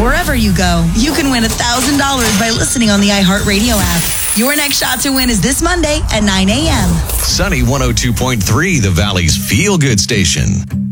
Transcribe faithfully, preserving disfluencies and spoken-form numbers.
Wherever you go, you can win one thousand dollars by listening on the iHeartRadio app. Your next shot to win is this Monday at nine a.m. Sunny one oh two point three, the Valley's feel-good station.